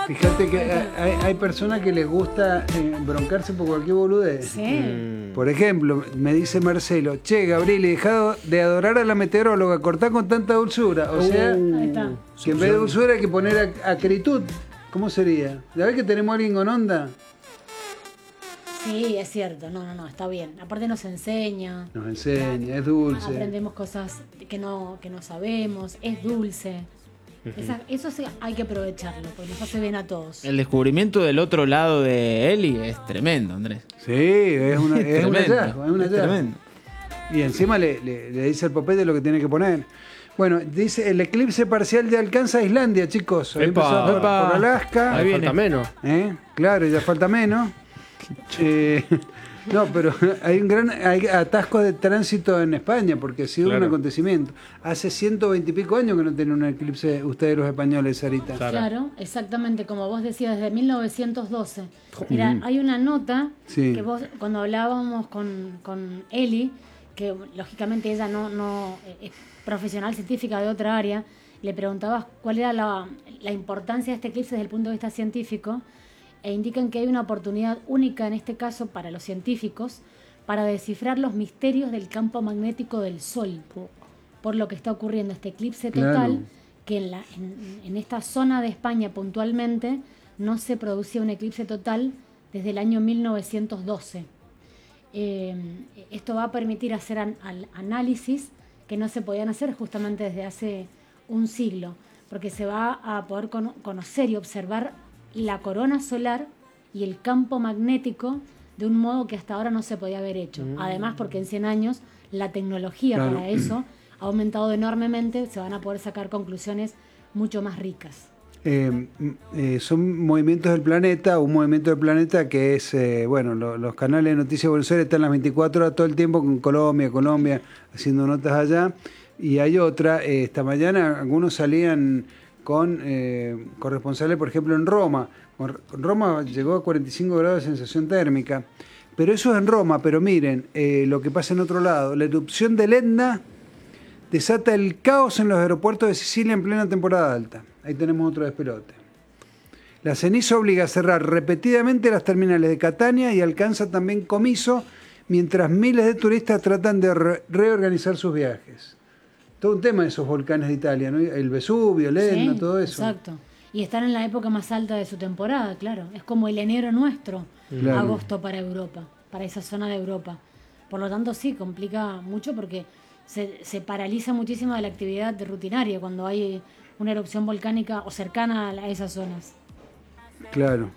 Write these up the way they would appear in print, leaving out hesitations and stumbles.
Fíjate que hay personas que les gusta broncarse por cualquier boludez. Sí. Por ejemplo, me dice Marcelo, che, Gabriel, dejado de adorar a la meteoróloga, cortá con tanta dulzura. O sea, Ahí está. que en vez de dulzura hay que poner acritud. ¿Cómo sería? ¿Ya ves que tenemos a alguien con onda? Sí, es cierto. No, está bien. Aparte nos enseña. Nos enseña, es dulce. Aprendemos cosas que no sabemos. Es dulce. Eso sí hay que aprovecharlo, porque nos hace bien a todos. El descubrimiento del otro lado de Eli es tremendo, Andrés. Sí, es un Tremendo, hallazgo. Es un hallazgo. tremendo. Y encima le dice al Popete lo que tiene que poner. Bueno, dice el eclipse parcial ya alcanza a Islandia, chicos. Hoy Epa, empezó por epa. Alaska. Ahí viene. Falta menos. Claro, ya falta menos. No, pero hay atascos de tránsito en España porque ha sido Claro. un acontecimiento. Hace 120 y pico años que no tienen un eclipse ustedes los españoles, Sarita. Claro, exactamente, como vos decías, desde 1912. Mira, hay una nota Sí. que vos, cuando hablábamos con Eli, que lógicamente ella no es profesional científica de otra área, le preguntabas cuál era la importancia de este eclipse desde el punto de vista científico, e indican que hay una oportunidad única en este caso para los científicos para descifrar los misterios del campo magnético del Sol, por lo que está ocurriendo este eclipse total, Claro. que en esta zona de España puntualmente no se producía un eclipse total desde el año 1912. Esto va a permitir hacer análisis que no se podían hacer justamente desde hace un siglo, porque se va a poder conocer y observar la corona solar y el campo magnético de un modo que hasta ahora no se podía haber hecho. Además, porque en 100 años la tecnología Claro. para eso ha aumentado enormemente, se van a poder sacar conclusiones mucho más ricas. Son movimientos del planeta, un movimiento del planeta que es, los canales de Noticias de Buenos Aires están las 24 horas todo el tiempo con Colombia, haciendo notas allá. Y hay otra, esta mañana algunos salían con corresponsales, por ejemplo, en Roma. Roma llegó a 45 grados de sensación térmica. Pero eso es en Roma, pero miren lo que pasa en otro lado. La erupción del Etna desata el caos en los aeropuertos de Sicilia en plena temporada alta. Ahí tenemos otro despelote. La ceniza obliga a cerrar repetidamente las terminales de Catania y alcanza también Comiso, mientras miles de turistas tratan de reorganizar sus viajes. Todo un tema de esos volcanes de Italia, ¿no? El Vesubio, el Etna, Sí, todo eso. Exacto. Y están en la época más alta de su temporada, claro. Es como el enero nuestro, Claro. agosto para Europa, para esa zona de Europa. Por lo tanto, sí, complica mucho porque se paraliza muchísimo de la actividad rutinaria cuando hay una erupción volcánica o cercana a esas zonas. Claro.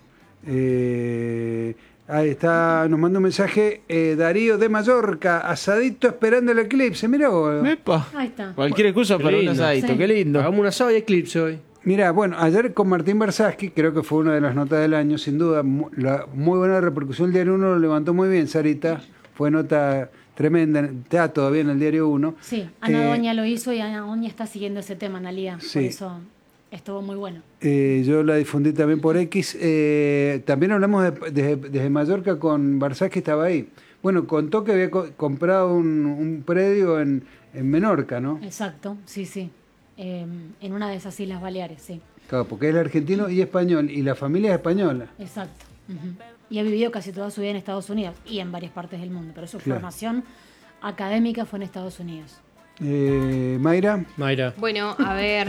Ahí está, nos manda un mensaje Darío de Mallorca, asadito esperando el eclipse. Mirá vos. Epa. Ahí está. Cualquier excusa Qué para un lindo. asadito, Sí. qué lindo. Hagamos un asado y eclipse hoy. Mira, bueno, ayer con Martín Bersaski, creo que fue una de las notas del año, sin duda, muy buena repercusión. El Diario 1 lo levantó muy bien, Sarita. Fue nota tremenda, está todavía en el Diario 1. Sí, Ana Doña lo hizo y Ana Doña está siguiendo ese tema, Analía. Sí. Por eso estuvo muy bueno. Yo la difundí también por X. También hablamos desde Mallorca con Bersaski, estaba ahí. Bueno, contó que había comprado un predio en Menorca, ¿no? Exacto, sí. En una de esas Islas Baleares, sí. Claro, porque él es argentino y español, y la familia es española. Exacto. Ujú. Y ha vivido casi toda su vida en Estados Unidos y en varias partes del mundo, pero su Claro. formación académica fue en Estados Unidos. Mayra. Mayra. Bueno, a ver.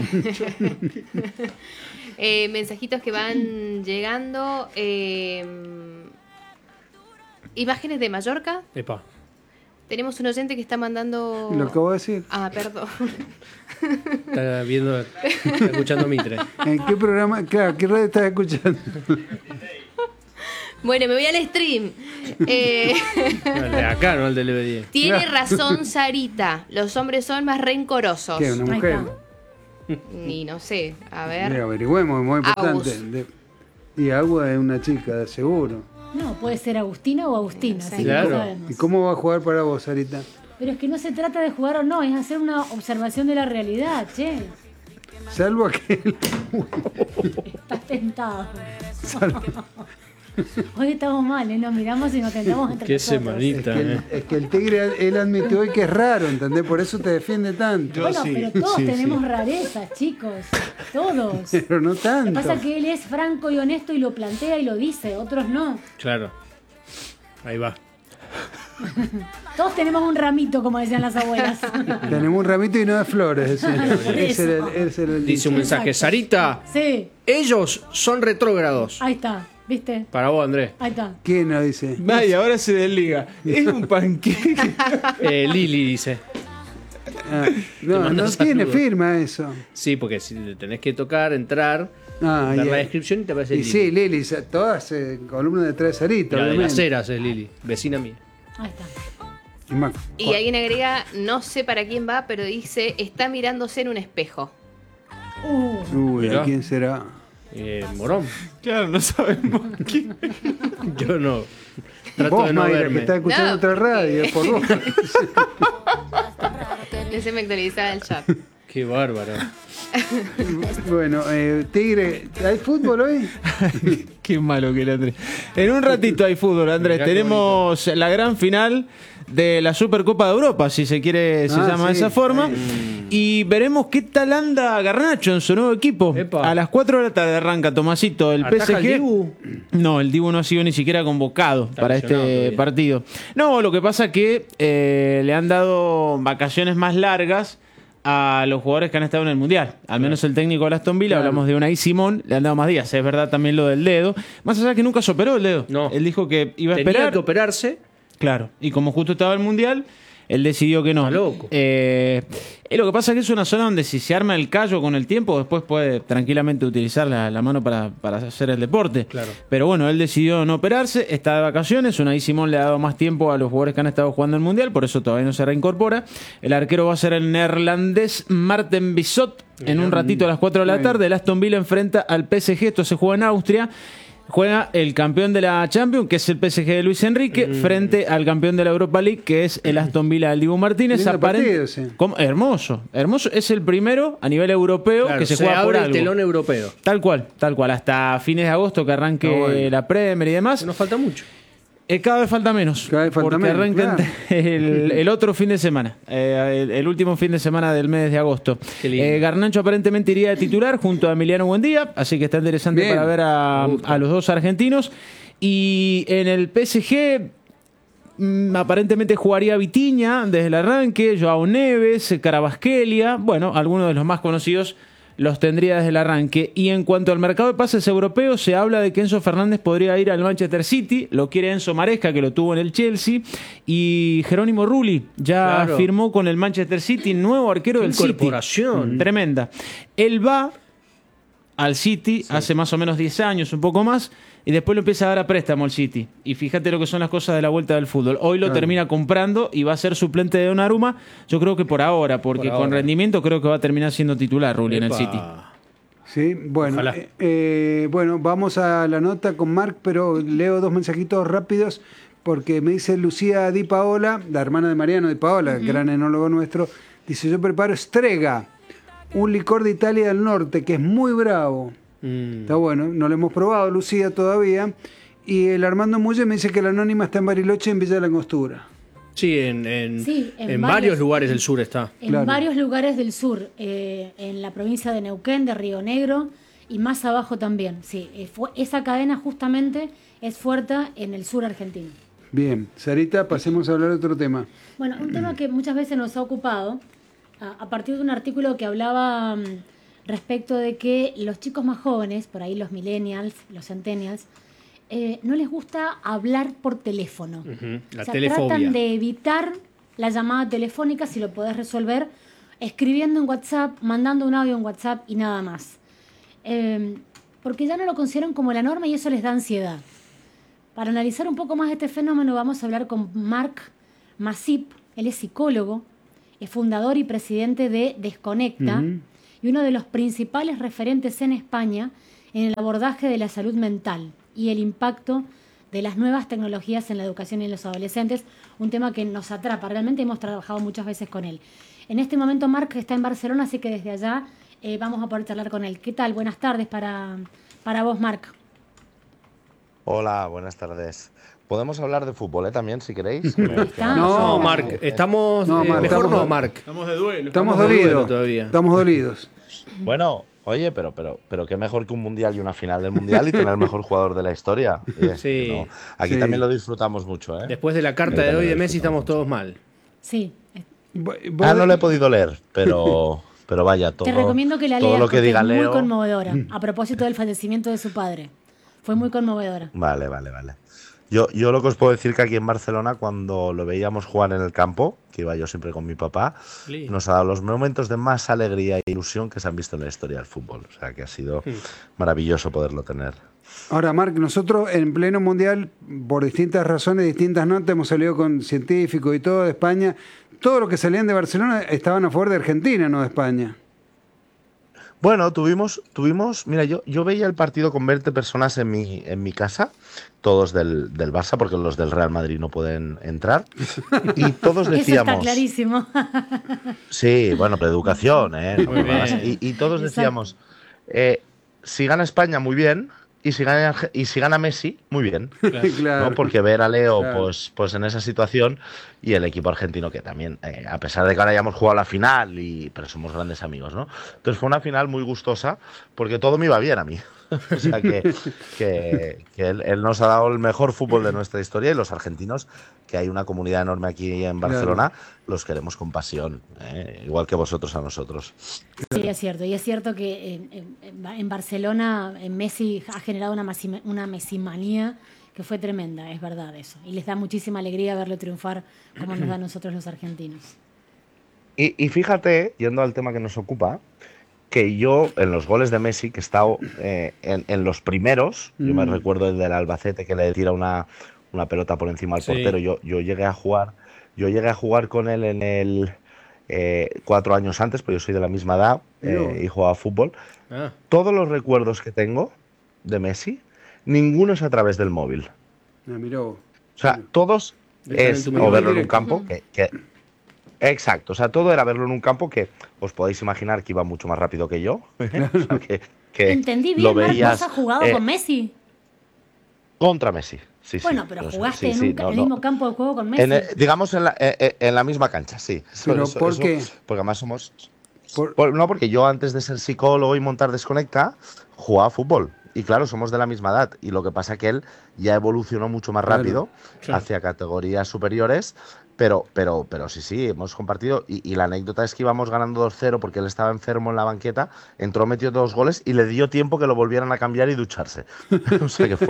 Mensajitos que van llegando. Imágenes de Mallorca. Epa. Tenemos un oyente que está mandando. Lo acabo de decir. Ah, perdón. Está escuchando Mitre. ¿En qué programa? Claro, ¿qué radio estás escuchando? Bueno, me voy al stream. El de acá, no el del EB10. Tiene razón Sarita. Los hombres son más rencorosos. ¿Qué? ¿Una Ahí mujer? está. Ni no sé. A Mira, ver. averigüemos, es muy importante. Agus. Y Agua es una chica, de seguro. No, puede ser Agustina o Agustina, así que Claro. no sabemos. ¿Y cómo va a jugar para vos, Sarita? Pero es que no se trata de jugar o no, es hacer una observación de la realidad, che. Salvo aquel. Estás tentado. Hoy estamos mal, ¿eh? Nos miramos y nos tentamos entre Qué nosotros. semanita. Es que el tigre, él admitió hoy que es raro, ¿entendés? Por eso te defiende tanto. Bueno, pero todos tenemos rarezas, chicos. Todos. Pero no Lo que tanto. pasa es que él es franco y honesto y lo plantea y lo dice, otros no. Claro. Ahí va. Todos tenemos un ramito, como decían las abuelas. Tenemos un ramito y no de flores. Ese era el Dice un mensaje. Exacto. Sarita, Sí, ellos son retrógrados. ahí está, ¿viste? Para vos, Andrés. Ahí está. ¿Quién lo dice? Ay, ahora se desliga. Es un panqueque. Lili dice. Ah, no, manda no tiene saludos. firma eso. Sí, porque si le tenés que tocar, entrar, Ah, dar y- la descripción y te aparece Y Lili. sí, Lili, todas columnas detrás de Sarita, La de las obviamente. ceras es Lili, vecina mía. Ahí está. Y más- Y alguien agrega, no sé para quién va, pero dice, está mirándose en un espejo. Uy, ¿a Mirá. quién será? Morón. Claro, no sabemos quién. Yo no. Trato Vos, de no Mayra, que verme. estás escuchando No, otra radio, por vos. Se me actualizaba el chat. Qué bárbaro. Bueno, Tigre, ¿hay fútbol hoy? Qué malo que era Andrés. En un ratito hay fútbol, Andrés. Mirá qué Tenemos la gran final de la Supercopa de Europa, si se quiere, se llama de sí, esa forma. Y veremos qué tal anda Garnacho en su nuevo equipo. Epa. A las 4 de la tarde arranca Tomasito, el ¿Ataja PSG. el Dibu? No, el Dibu no ha sido ni siquiera convocado para lesionado este todavía. partido. No, lo que pasa es que le han dado vacaciones más largas a los jugadores que han estado en el Mundial. Al menos el técnico de Aston Villa, hablamos de Unai Simón, le han dado más días. Es verdad también lo del dedo. Más allá que nunca se operó el dedo. No. Él dijo que iba a Tenía esperar. que operarse. Claro. Y como justo estaba el Mundial, él decidió que no. Está loco. Lo que pasa es que es una zona donde si se arma el callo con el tiempo, después puede tranquilamente utilizar la mano para hacer el deporte. Claro. Pero bueno, él decidió no operarse, está de vacaciones. Unai Simón le ha dado más tiempo a los jugadores que han estado jugando el Mundial, por eso todavía no se reincorpora. El arquero va a ser el neerlandés Marten Bissot. En un ratito a las 4 de la tarde, el Aston Villa enfrenta al PSG. Esto se juega en Austria. Juega el campeón de la Champions, que es el PSG de Luis Enrique, frente al campeón de la Europa League, que es el Aston Villa del Dibu Martínez. Lindo partido, sí. Hermoso, hermoso. Es el primero a nivel europeo Claro, que se juega por abre algo. el telón europeo. Tal cual. Hasta fines de agosto que arranque Ah, bueno. la Premier y demás. Nos falta mucho. Cada vez falta menos. Cada vez falta porque menos, arranca claro. el otro fin de semana. El último fin de semana del mes de agosto. Qué lindo. Garnacho aparentemente iría de titular junto a Emiliano Buendía. Así que está interesante Bien. para ver a los dos argentinos. Y en el PSG aparentemente jugaría Vitinha desde el arranque, Joao Neves, Carabasquelia. Bueno, algunos de los más conocidos los tendría desde el arranque. Y en cuanto al mercado de pases europeos, se habla de que Enzo Fernández podría ir al Manchester City, lo quiere Enzo Maresca, que lo tuvo en el Chelsea, y Jerónimo Rulli ya Claro. firmó con el Manchester City, nuevo arquero del City. Incorporación. Tremenda. Él va al City hace más o menos 10 años, un poco más, y después lo empieza a dar a préstamo al City. Y fíjate lo que son las cosas de la vuelta del fútbol. Hoy lo termina comprando y va a ser suplente de Donnarumma, yo creo que por ahora, porque Por con ahora. rendimiento creo que va a terminar siendo titular Rulli en el Epa. City. Sí, bueno, Ojalá. bueno, vamos a la nota con Marc, pero leo dos mensajitos rápidos porque me dice Lucía Di Paola, la hermana de Mariano Di Paola, gran enólogo nuestro, dice, yo preparo Strega, un licor de Italia del Norte que es muy bravo. Está bueno, no lo hemos probado, Lucía, todavía. Y el Armando Mulle me dice que la Anónima está en Bariloche, en Villa de la Angostura. Sí, en Sí, en varios lugares del sur está. En Claro. varios lugares del sur, en la provincia de Neuquén, de Río Negro y más abajo también. Sí, esa cadena justamente es fuerte en el sur argentino. Bien, Sarita, pasemos a hablar de otro tema. Bueno, un tema que muchas veces nos ha ocupado, a partir de un artículo que hablaba respecto de que los chicos más jóvenes, por ahí los millennials, los centennials, no les gusta hablar por teléfono. Ujú, la O sea, telefobia. tratan de evitar la llamada telefónica si lo podés resolver escribiendo en WhatsApp, mandando un audio en WhatsApp y nada más. Porque ya no lo consideran como la norma y eso les da ansiedad. Para analizar un poco más este fenómeno vamos a hablar con Marc Masip. Él es psicólogo, es fundador y presidente de Desconecta y uno de los principales referentes en España en el abordaje de la salud mental y el impacto de las nuevas tecnologías en la educación y en los adolescentes, un tema que nos atrapa. Realmente hemos trabajado muchas veces con él. En este momento Marc está en Barcelona, así que desde allá vamos a poder charlar con él. ¿Qué tal? Buenas tardes para vos, Marc. Hola, buenas tardes. Podemos hablar de fútbol, también, si queréis. Que No, Marc, estamos. No, Marc, mejor estamos- no, Marc. Estamos de duelo. Estamos de duelo dolidos. todavía. Estamos dolidos. Bueno, oye, pero qué mejor que un mundial y una final del mundial y tener el mejor jugador de la historia. Sí. ¿No? Aquí Sí. también lo disfrutamos mucho, ¿eh? Después de la carta de hoy de Messi estamos todos mal. Sí. No lo he podido leer, pero vaya, todo, Te recomiendo que la todo leas lo que porque diga es muy Leo. conmovedora. A propósito del fallecimiento de su padre. Fue muy conmovedora. Vale. Yo lo que os puedo decir que aquí en Barcelona, cuando lo veíamos jugar en el campo, que iba yo siempre con mi papá, Sí. nos ha dado los momentos de más alegría e ilusión que se han visto en la historia del fútbol. O sea que ha sido maravilloso poderlo tener. Ahora, Marc, nosotros en pleno mundial, por distintas razones, distintas notas, hemos salido con científicos y todo de España. Todos los que salían de Barcelona estaban a favor de Argentina, no de España. Bueno, tuvimos, mira, yo veía el partido con 20 personas en mi casa, todos del Barça, porque los del Real Madrid no pueden entrar, y todos Eso está decíamos, clarísimo. sí, bueno, preeducación, ¿eh? Muy bien. Y todos Exacto. decíamos, si gana España, muy bien, y si gana Messi, muy bien. Claro. ¿No? Porque ver a Leo Claro. pues en esa situación y el equipo argentino que también, a pesar de que ahora hayamos jugado la final, pero somos grandes amigos, ¿no? Entonces fue una final muy gustosa porque todo me iba bien a mí. O sea que él nos ha dado el mejor fútbol de nuestra historia y los argentinos, que hay una comunidad enorme aquí en Barcelona, los queremos con pasión, igual que vosotros a nosotros. Sí, es cierto. Y es cierto que en Barcelona Messi ha generado una mesimanía que fue tremenda, es verdad eso. Y les da muchísima alegría verlo triunfar como nos da a nosotros los argentinos. Y fíjate, yendo al tema que nos ocupa, que yo en los goles de Messi, que he estado en los primeros, yo me recuerdo el del Albacete que le tira una pelota por encima al Sí. portero, yo llegué a jugar con él en el 4 años antes, porque yo soy de la misma edad y jugaba fútbol. Ah, Todos los recuerdos que tengo de Messi, ninguno es a través del móvil. Ah, mirá vos. O sea, todos Están en es tu o memoria verlo en un directa. campo Exacto, o sea, todo era verlo en un campo que os podéis imaginar que iba mucho más rápido que yo. O sea, que Entendí lo bien, Marc, veías ¿vos has jugado con Messi? contra Messi. Sí, Bueno, sí, pero o sea, jugaste sí, en sí, el no. mismo campo de juego con Messi. Digamos en la misma cancha, sí. Pero ¿por qué? Porque además somos... Por- No, porque yo antes de ser psicólogo y montar Desconecta, jugaba fútbol. Y claro, somos de la misma edad. Y lo que pasa es que él ya evolucionó mucho más Claro, rápido claro. hacia categorías superiores. Pero sí, hemos compartido. Y la anécdota es que íbamos ganando 2-0 porque él estaba enfermo en la banqueta. Entró, metió 2 goles y le dio tiempo que lo volvieran a cambiar y ducharse. O sea que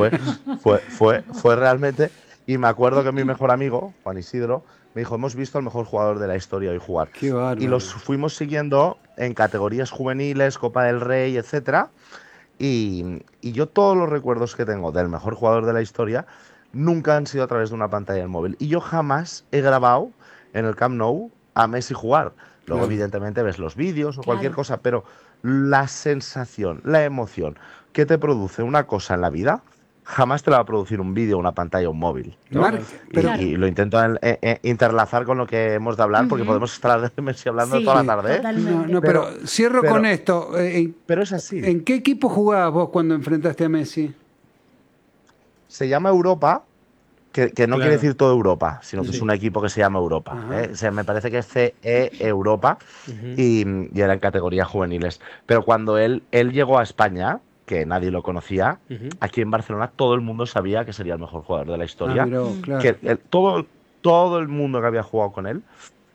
fue realmente. Y me acuerdo que mi mejor amigo, Juan Isidro, me dijo: hemos visto al mejor jugador de la historia hoy jugar. Qué bárbaro. Y los fuimos siguiendo en categorías juveniles, Copa del Rey, etcétera. Y yo todos los recuerdos que tengo del mejor jugador de la historia nunca han sido a través de una pantalla del móvil. Y yo jamás he grabado en el Camp Nou a Messi jugar. Luego, Claro. evidentemente, ves los vídeos o cualquier Claro. cosa, pero la sensación, la emoción que te produce una cosa en la vida, jamás te la va a producir un vídeo, una pantalla, un móvil. ¿no? Marc, Y, pero, y lo intento interlazar con lo que hemos de hablar, porque podemos estar de Messi hablando Sí, toda la tarde. totalmente. no, pero cierro pero- con esto. Pero es así. ¿En qué equipo jugabas vos cuando enfrentaste a Messi? Se llama Europa, que no Claro. quiere decir toda Europa, sino que Sí. es un equipo que se llama Europa. Ajá. O sea, me parece que es CE Europa y era en categorías juveniles. Pero cuando él llegó a España, que nadie lo conocía, aquí en Barcelona todo el mundo sabía que sería el mejor jugador de la historia. Ah, mirá, claro. Que todo el mundo que había jugado con él,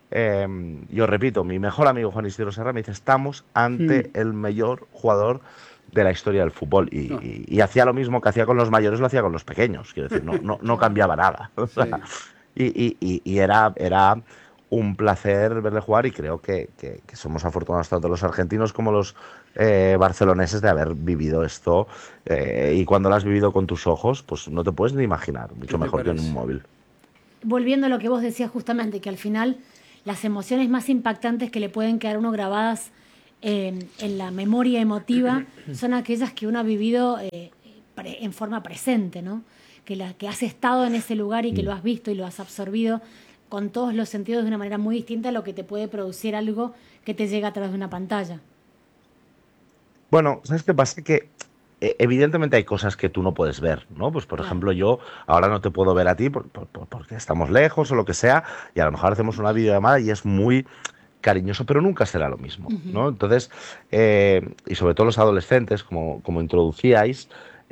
yo repito, mi mejor amigo Juan Isidro Serra me dice: estamos ante el mayor jugador de la historia del fútbol. Y hacía lo mismo que hacía con los mayores, lo hacía con los pequeños. Quiero decir, no cambiaba nada. O sea, y era un placer verle jugar, y creo que somos afortunados tanto los argentinos como los barceloneses de haber vivido esto. Y cuando lo has vivido con tus ojos, pues no te puedes ni imaginar, mucho ¿Qué te mejor que en parece? un móvil. Volviendo a lo que vos decías justamente, que al final las emociones más impactantes que le pueden quedar a uno grabadas en la memoria emotiva son aquellas que uno ha vivido en forma presente, ¿no? Que has estado en ese lugar y que lo has visto y lo has absorbido con todos los sentidos de una manera muy distinta a lo que te puede producir algo que te llega a través de una pantalla. Bueno, ¿sabes qué pasa? Que evidentemente hay cosas que tú no puedes ver, ¿no? Pues por ejemplo yo ahora no te puedo ver a ti porque estamos lejos o lo que sea, y a lo mejor hacemos una videollamada y es muy cariñoso, pero nunca será lo mismo, ¿no? Entonces, y sobre todo los adolescentes, como introducíais,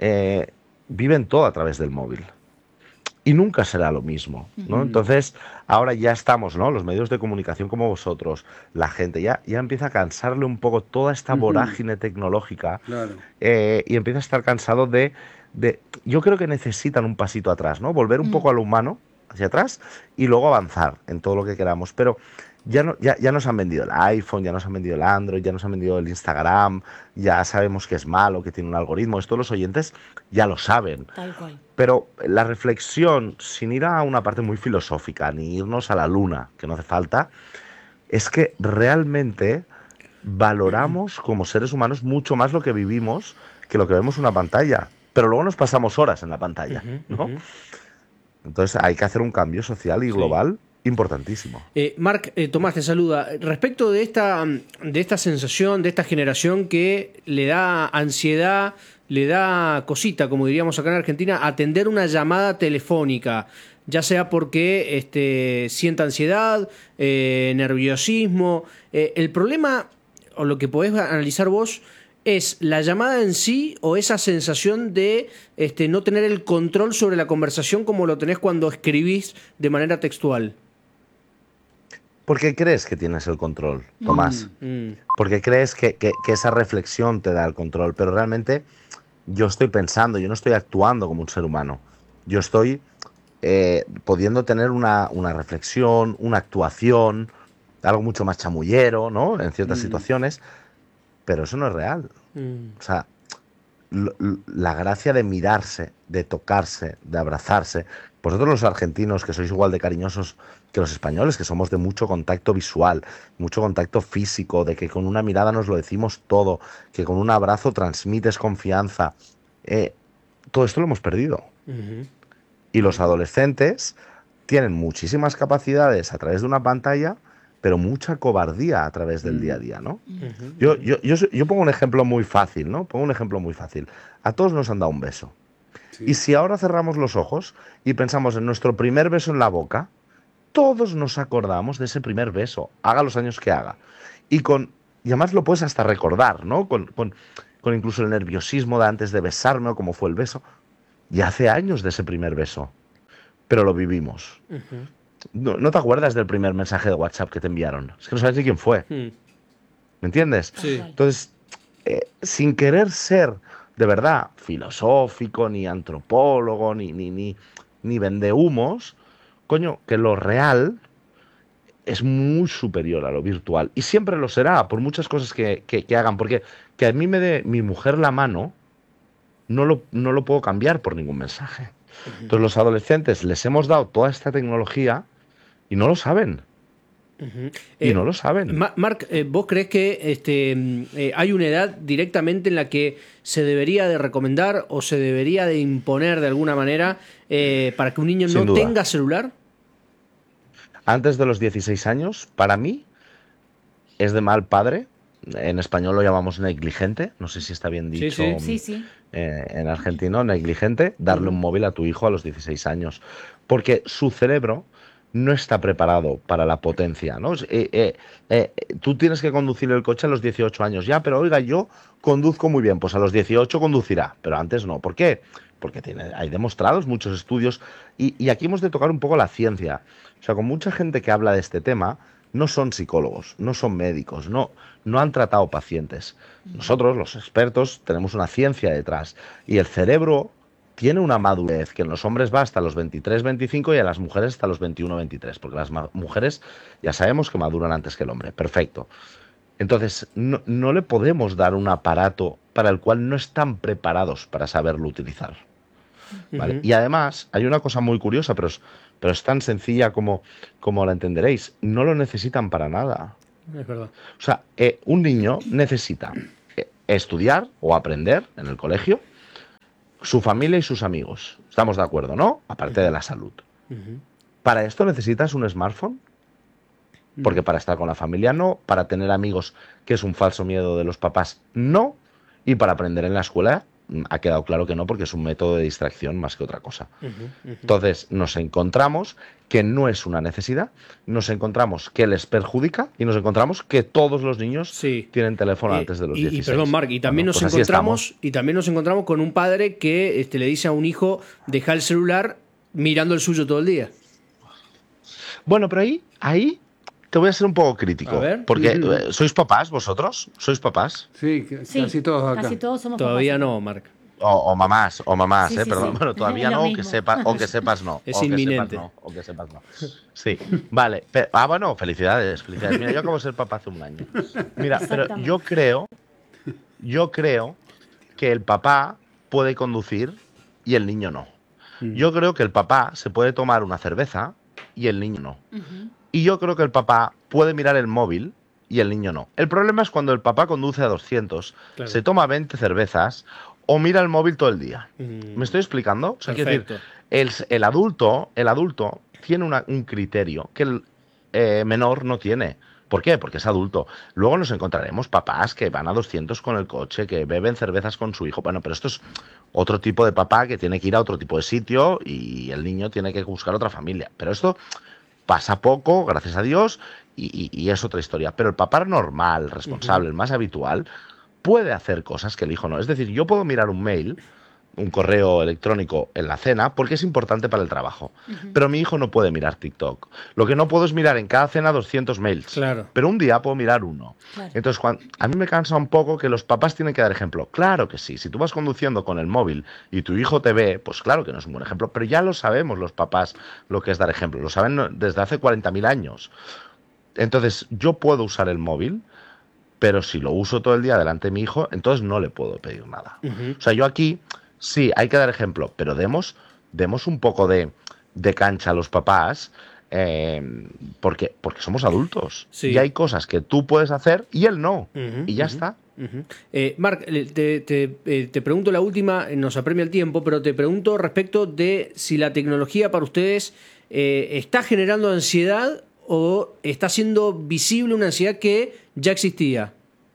viven todo a través del móvil. Y nunca será lo mismo, ¿no? Entonces, ahora ya estamos, ¿no? Los medios de comunicación como vosotros, la gente ya empieza a cansarle un poco toda esta vorágine tecnológica, Claro. y empieza a estar cansado de... Yo creo que necesitan un pasito atrás, ¿no? Volver un poco a lo humano, hacia atrás, y luego avanzar en todo lo que queramos. Pero ya nos han vendido el iPhone, ya nos han vendido el Android, ya nos han vendido el Instagram, ya sabemos que es malo, que tiene un algoritmo. Esto los oyentes ya lo saben. Tal cual. Pero la reflexión, sin ir a una parte muy filosófica, ni irnos a la luna, que no hace falta, es que realmente valoramos como seres humanos mucho más lo que vivimos que lo que vemos en una pantalla. Pero luego nos pasamos horas en la pantalla, ¿no? Entonces hay que hacer un cambio social y global importantísimo. Marc, Tomás te saluda. Respecto de esta sensación, de esta generación que le da ansiedad, le da cosita, como diríamos acá en Argentina, atender una llamada telefónica, ya sea porque sienta ansiedad, nerviosismo. El problema, o lo que podés analizar vos, ¿es la llamada en sí o esa sensación de no tener el control sobre la conversación como lo tenés cuando escribís de manera textual? ¿Por qué crees que tienes el control, Tomás? Porque crees que esa reflexión te da el control, pero realmente yo estoy pensando, yo no estoy actuando como un ser humano. Yo estoy pudiendo tener una reflexión, una actuación, algo mucho más chamullero, ¿no? En ciertas situaciones, pero eso no es real. O sea, la gracia de mirarse, de tocarse, de abrazarse. Vosotros los argentinos, que sois igual de cariñosos que los españoles, que somos de mucho contacto visual, mucho contacto físico, de que con una mirada nos lo decimos todo, que con un abrazo transmites confianza. Todo esto lo hemos perdido. Y los adolescentes tienen muchísimas capacidades a través de una pantalla, pero mucha cobardía a través del día a día, ¿no? Yo pongo un ejemplo muy fácil, ¿no? Pongo un ejemplo muy fácil. A todos nos han dado un beso. Y si ahora cerramos los ojos y pensamos en nuestro primer beso en la boca, todos nos acordamos de ese primer beso, haga los años que haga. Y además lo puedes hasta recordar, ¿no? Con incluso el nerviosismo de antes de besarme o cómo fue el beso. Y hace años de ese primer beso, pero lo vivimos. No te acuerdas del primer mensaje de WhatsApp que te enviaron. Es que no sabes ni quién fue. ¿Me entiendes? Sí. Entonces, sin querer ser de verdad filosófico, ni antropólogo, ni vendehumos, coño, que lo real es muy superior a lo virtual. Y siempre lo será, por muchas cosas que hagan. Porque que a mí me dé mi mujer la mano, no lo puedo cambiar por ningún mensaje. Entonces los adolescentes les hemos dado toda esta tecnología y no lo saben. Y no lo saben. Marc, ¿vos crees que hay una edad directamente en la que se debería de recomendar o se debería de imponer de alguna manera para que un niño Sin no duda. tenga celular? Antes de los 16 años, para mí, es de mal padre. En español lo llamamos negligente. No sé si está bien dicho. Sí. En argentino, negligente, darle un móvil a tu hijo a los 16 años. Porque su cerebro no está preparado para la potencia, ¿no? Tú tienes que conducir el coche a los 18 años. Ya, pero oiga, yo conduzco muy bien. Pues a los 18 conducirá, pero antes no. ¿Por qué? Porque hay demostrados muchos estudios. Y aquí hemos de tocar un poco la ciencia. O sea, con mucha gente que habla de este tema, no son psicólogos, no son médicos, no han tratado pacientes. Nosotros, los expertos, tenemos una ciencia detrás. Y el cerebro tiene una madurez que en los hombres va hasta los 23, 25 y a las mujeres hasta los 21, 23. Porque las mujeres ya sabemos que maduran antes que el hombre. Perfecto. Entonces, no le podemos dar un aparato para el cual no están preparados para saberlo utilizar. ¿Vale? Y además, hay una cosa muy curiosa, pero es tan sencilla como la entenderéis. No lo necesitan para nada. Es verdad. O sea, un niño necesita estudiar o aprender en el colegio, su familia y sus amigos. Estamos de acuerdo, ¿no? Aparte de la salud. ¿Para esto necesitas un smartphone? Porque para estar con la familia no, para tener amigos, que es un falso miedo de los papás, no, y para aprender en la escuela ha quedado claro que no, porque es un método de distracción más que otra cosa. Entonces nos encontramos que no es una necesidad, nos encontramos que les perjudica y nos encontramos que todos los niños Sí. tienen teléfono antes de los 16. Y perdón, Marc, y también Bueno, nos pues así encontramos con un padre que le dice a un hijo, deja el celular mirando el suyo todo el día. Bueno, pero ahí te voy a ser un poco crítico. A ver. Porque ¿sois papás vosotros? ¿Sois papás? Sí, Sí, casi todos acá. Casi todos somos Todavía papás. no, Marc. O mamás, Sí, sí, perdón. sí. Bueno, todavía Es lo no, mismo. o que sepas no. Es o que inminente. sepas no, o que sepas no. Sí, vale. Bueno, felicidades. Mira, yo acabo de ser papá hace un año. Mira, pero Exactamente. yo creo que el papá puede conducir y el niño no. Yo creo que el papá se puede tomar una cerveza y el niño no. Y yo creo que el papá puede mirar el móvil y el niño no. El problema es cuando el papá conduce a 200, Claro. se toma 20 cervezas o mira el móvil todo el día. ¿Me estoy explicando? O sea, quiero Perfecto. decir, el adulto tiene un criterio que el menor no tiene. ¿Por qué? Porque es adulto. Luego nos encontraremos papás que van a 200 con el coche, que beben cervezas con su hijo. Bueno, pero esto es otro tipo de papá que tiene que ir a otro tipo de sitio y el niño tiene que buscar otra familia. Pero esto pasa poco, gracias a Dios, y es otra historia. Pero el papá normal, responsable, el más habitual, puede hacer cosas que el hijo no. Es decir, yo puedo mirar un mail, un correo electrónico en la cena porque es importante para el trabajo. Pero mi hijo no puede mirar TikTok. Lo que no puedo es mirar en cada cena 200 mails. Claro. Pero un día puedo mirar uno. Claro. Entonces, a mí me cansa un poco que los papás tienen que dar ejemplo. Claro que sí. Si tú vas conduciendo con el móvil y tu hijo te ve, pues claro que no es un buen ejemplo. Pero ya lo sabemos los papás lo que es dar ejemplo. Lo saben desde hace 40.000 años. Entonces, yo puedo usar el móvil, pero si lo uso todo el día delante de mi hijo, entonces no le puedo pedir nada. O sea, yo aquí, sí, hay que dar ejemplo, pero demos un poco de cancha a los papás, porque somos adultos. Sí. Y hay cosas que tú puedes hacer y él no. Y ya está. Marc, te pregunto la última, nos apremia el tiempo, pero te pregunto respecto de si la tecnología para ustedes está generando ansiedad o está haciendo visible una ansiedad que ya existía.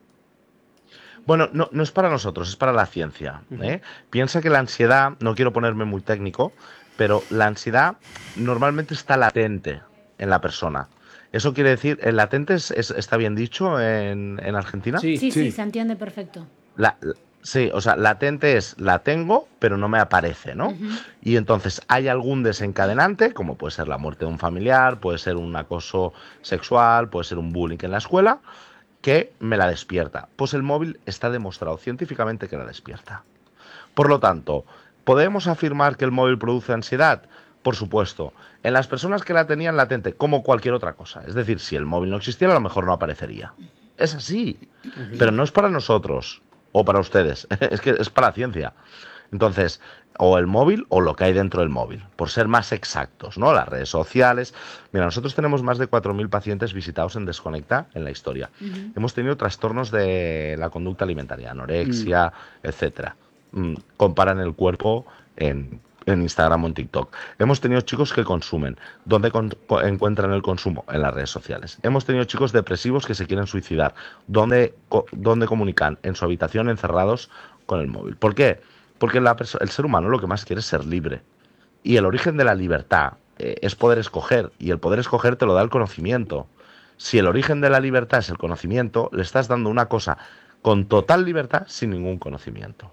Bueno, no es para nosotros, es para la ciencia. Piensa que la ansiedad, no quiero ponerme muy técnico, pero la ansiedad normalmente está latente en la persona. Eso quiere decir, ¿el latente está bien dicho en Argentina? Sí. Sí, Sí. se entiende perfecto. Sí, o sea, latente es la tengo, pero no me aparece, ¿no? Y entonces hay algún desencadenante, como puede ser la muerte de un familiar, puede ser un acoso sexual, puede ser un bullying en la escuela, que me la despierta. Pues el móvil está demostrado científicamente que la despierta. Por lo tanto, ¿podemos afirmar que el móvil produce ansiedad? Por supuesto. En las personas que la tenían latente, como cualquier otra cosa. Es decir, si el móvil no existiera, a lo mejor no aparecería. Es así. Pero no es para nosotros o para ustedes. Es que es para la ciencia. Entonces, o el móvil o lo que hay dentro del móvil, por ser más exactos, ¿no? Las redes sociales. Mira, nosotros tenemos más de 4.000 pacientes visitados en Desconecta en la historia. Hemos tenido trastornos de la conducta alimentaria, anorexia, etcétera. Comparan el cuerpo en Instagram o en TikTok. Hemos tenido chicos que consumen. ¿Dónde encuentran el consumo? En las redes sociales. Hemos tenido chicos depresivos que se quieren suicidar. ¿Dónde comunican? En su habitación, encerrados con el móvil. ¿Por qué? Porque el ser humano lo que más quiere es ser libre. Y el origen de la libertad es poder escoger. Y el poder escoger te lo da el conocimiento. Si el origen de la libertad es el conocimiento, le estás dando una cosa con total libertad sin ningún conocimiento.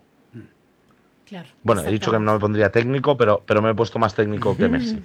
Claro. Bueno, he dicho que no me pondría técnico, pero me he puesto más técnico que Messi.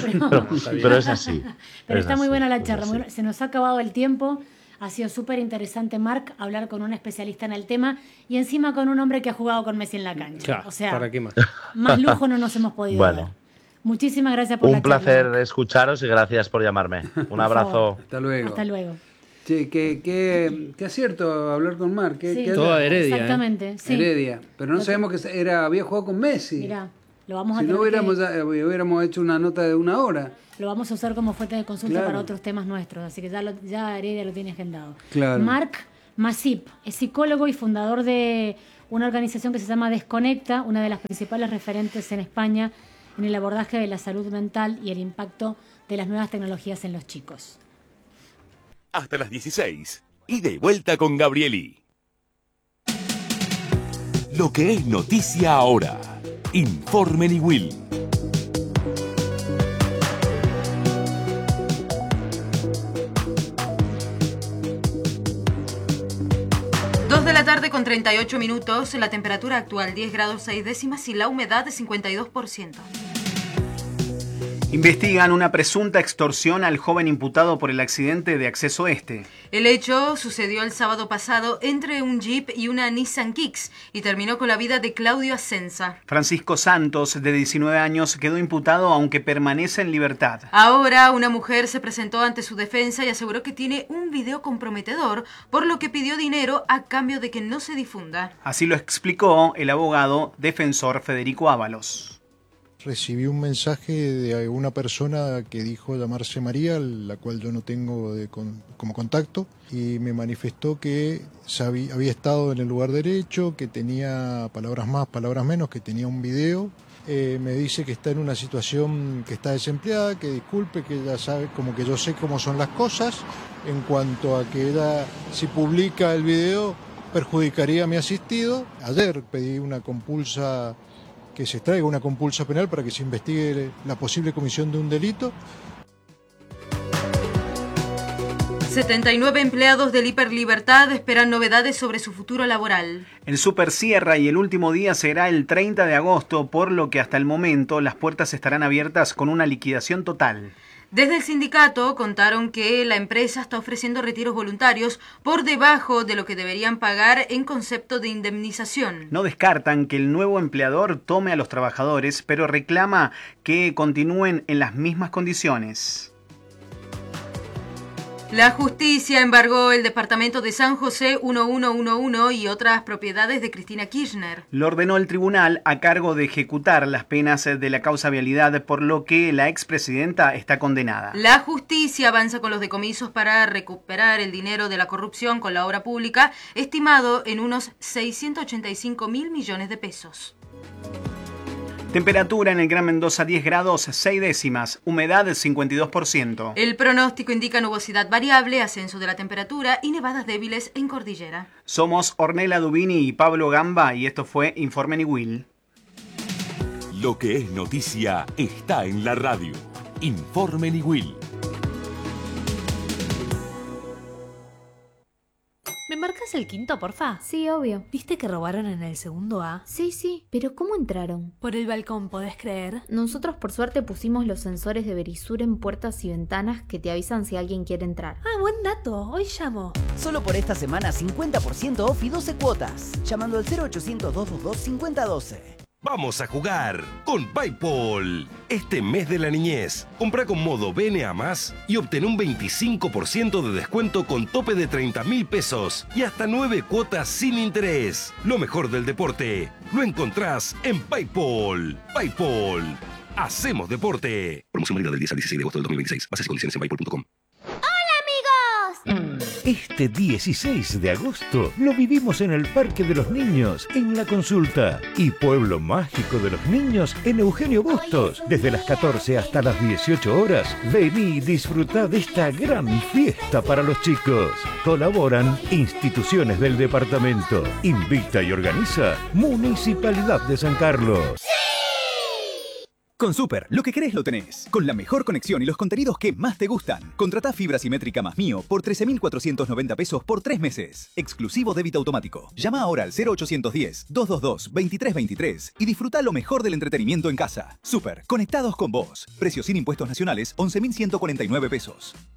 Pero es así. Pero Es está muy así, buena la es charla. así. muy buena. Se nos ha acabado el tiempo. Ha sido súper interesante, Marc, hablar con un especialista en el tema y encima con un hombre que ha jugado con Messi en la cancha. Claro, o sea, ¿para qué más? más lujo no nos hemos podido Bueno. dar. Muchísimas gracias por la Un charla. placer escucharos y gracias por llamarme. Un abrazo. Hasta luego. Hasta luego. Che, qué acierto hablar con Marc. Sí. Toda Heredia, Exactamente, sí. Heredia. Pero no sabemos que había jugado con Messi. Mirá, lo vamos a Si tener no hubiéramos, que- hubiéramos hecho una nota de 1 hora. Lo vamos a usar como fuente de consulta Claro. para otros temas nuestros, así que ya Heredia lo tiene agendado. Claro. Marc Masip es psicólogo y fundador de una organización que se llama Desconecta, una de las principales referentes en España en el abordaje de la salud mental y el impacto de las nuevas tecnologías en los chicos. Hasta las 16. Y de vuelta con Gabrieli. Lo que es noticia ahora. Informe Niwil. De la tarde con 38 minutos, la temperatura actual 10 grados 6 décimas y la humedad de 52%. Investigan una presunta extorsión al joven imputado por el accidente de Acceso Este. El hecho sucedió el sábado pasado entre un Jeep y una Nissan Kicks y terminó con la vida de Claudio Ascenza. Francisco Santos, de 19 años, quedó imputado aunque permanece en libertad. Ahora una mujer se presentó ante su defensa y aseguró que tiene un video comprometedor, por lo que pidió dinero a cambio de que no se difunda. Así lo explicó el abogado defensor Federico Ábalos. Recibí un mensaje de una persona que dijo llamarse María, la cual yo no tengo como contacto, y me manifestó que había estado en el lugar derecho, que tenía palabras más, palabras menos, que tenía un video. Me dice que está en una situación que está desempleada, que disculpe, que ella sabe, como que yo sé cómo son las cosas, en cuanto a que ella, si publica el video, perjudicaría a mi asistido. Ayer pedí una compulsa, que se traiga una compulsa penal para que se investigue la posible comisión de un delito. 79 empleados del Hiperlibertad esperan novedades sobre su futuro laboral. El Super cierra y el último día será el 30 de agosto, por lo que hasta el momento las puertas estarán abiertas con una liquidación total. Desde el sindicato contaron que la empresa está ofreciendo retiros voluntarios por debajo de lo que deberían pagar en concepto de indemnización. No descartan que el nuevo empleador tome a los trabajadores, pero reclama que continúen en las mismas condiciones. La justicia embargó el departamento de San José 1111 y otras propiedades de Cristina Kirchner. Lo ordenó el tribunal a cargo de ejecutar las penas de la causa vialidad, por lo que la expresidenta está condenada. La justicia avanza con los decomisos para recuperar el dinero de la corrupción con la obra pública, estimado en unos 685.000 millones de pesos. Temperatura en el Gran Mendoza 10 grados 6 décimas, humedad 52%. El pronóstico indica nubosidad variable, ascenso de la temperatura y nevadas débiles en cordillera. Somos Ornella Dubini y Pablo Gamba y esto fue Informe Niwil. Lo que es noticia está en la radio. Informe Niwil. ¿Me marcas el quinto, porfa? Sí, obvio. ¿Viste que robaron en el segundo A? Sí, pero ¿cómo entraron? Por el balcón, ¿podés creer? Nosotros por suerte pusimos los sensores de Verisur en puertas y ventanas que te avisan si alguien quiere entrar. Ah, buen dato. Hoy llamo. Solo por esta semana 50% off y 12 cuotas. Llamando al 0800-222-5012. Vamos a jugar con PayPal. Este mes de la niñez, compra con modo BNA Más y obtén un 25% de descuento con tope de 30.000 pesos y hasta 9 cuotas sin interés. Lo mejor del deporte lo encontrás en PayPal. PayPal. Hacemos deporte. Promoción válida del 10 al 16 de agosto del 2026. Bases y condiciones en paypal.com. Este 16 de agosto lo vivimos en el Parque de los Niños, en La Consulta, y Pueblo Mágico de los Niños en Eugenio Bustos. Desde las 14 hasta las 18 horas, vení y disfrutá de esta gran fiesta para los chicos. Colaboran instituciones del departamento. Invita y organiza Municipalidad de San Carlos. Con Super, lo que querés lo tenés. Con la mejor conexión y los contenidos que más te gustan. Contratá fibra simétrica más Mío por 13.490 pesos por 3 meses. Exclusivo débito automático. Llama ahora al 0810-222-2323 y disfruta lo mejor del entretenimiento en casa. Super, conectados con vos. Precios sin impuestos nacionales, 11.149 pesos.